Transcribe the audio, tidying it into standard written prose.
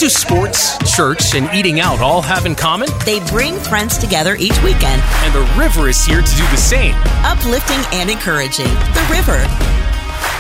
do sports, church, and eating out all have in common? They bring friends together each weekend. And the River is here to do the same. Uplifting and encouraging. The River.